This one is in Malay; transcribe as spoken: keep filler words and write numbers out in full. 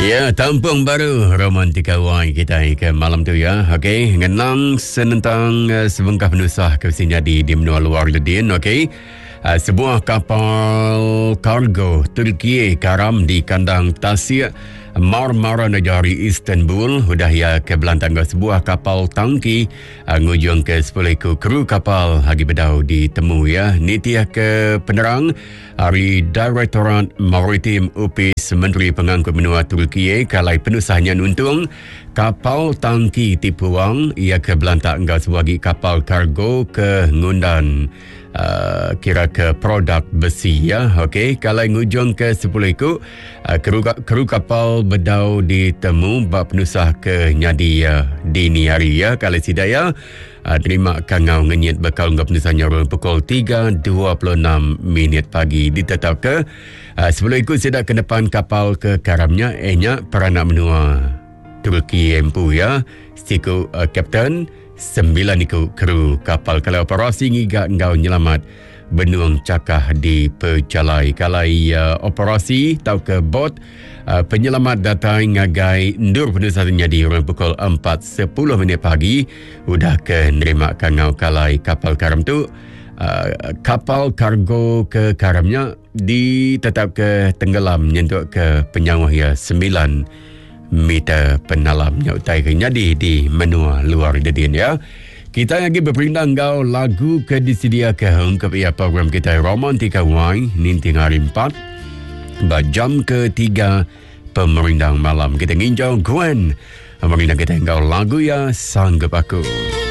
Ya, tampung baru romantika wai kita ke malam tu ya. Okey, ngenang senentang uh, sebengkah penusah ke sini di di menua luar ledin, okey. Uh, sebuah kapal kargo Turki karam di kandang Tasik Marmara Negari Istanbul sudah ya ke belantang sebuah kapal tangki uh, ngujung ke sepuluh kru kapal hagi bedau ditemu ya. Nitiah ke penerang hari Direktorat Maritim U P I S Menteri Pengangkut Benua Turki kalai penusahnya untung kapal tangki tipu wang ia ke belantak engkau sebagai kapal kargo ke ngundan uh, kira ke produk besi ya. Okey, kalai ngujung ke sepuluh ku uh, kru, kru kapal bedau ditemu bab penusah ke nyadi uh, dini hari ya. Kalai sidaya Uh, terima kangau ngenyit bekal ngap nisanya ron pukul tiga dua puluh enam minit pagi ditetap ke uh, sebelum ikut sedak ke depan kapal ke karamnya ehnya peranak menua Turki empu ya siku uh, kapten sembilan iku kru kapal kalau operasi ngiga ngau nyelamat benuang cakah di Pecalai kalai uh, operasi tau ke bot uh, penyelamat datang ngagai ndur penusahnya di orang pukul empat sepuluh minit pagi udah ke nerima kangau kalai kapal karam tu uh, kapal kargo ke karamnya ditetap ke tenggelam nyentuk ke penyawah ya sembilan meter penalamnya utai ke nyadi di menua luar dedin ya. Kita lagi berpindah kau lagu ke disediakan ke ya program kita Romantika Wai ninting hari empat jam ketiga pemerintah malam kita nginjau Gwen pemerintah kita kau lagu ya sanggup aku.